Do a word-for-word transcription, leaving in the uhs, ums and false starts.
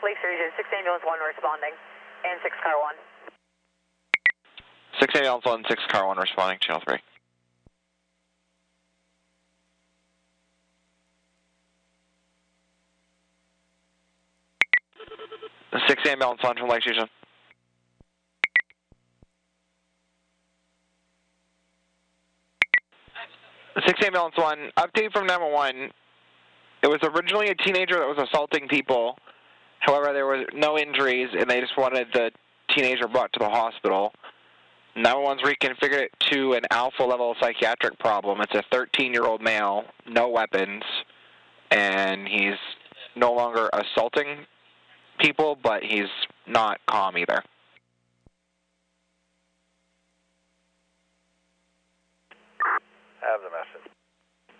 Lakes Region, six ambulance one responding, and six car one. six ambulance one, six car one responding, channel three. six ambulance one from Lakes Region. six ambulance one, update from nine one one. It was originally a teenager that was assaulting people. However, there were no injuries, and they just wanted the teenager brought to the hospital. nine one one's reconfigured it to an alpha-level psychiatric problem. It's a thirteen-year-old male, no weapons, and he's no longer assaulting people, but he's not calm either.